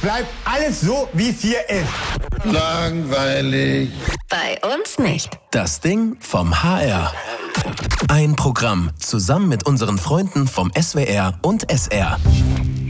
bleibt alles so, wie es hier ist. Langweilig. Bei uns nicht. Das Ding vom HR. Ein Programm zusammen mit unseren Freunden vom SWR und SR.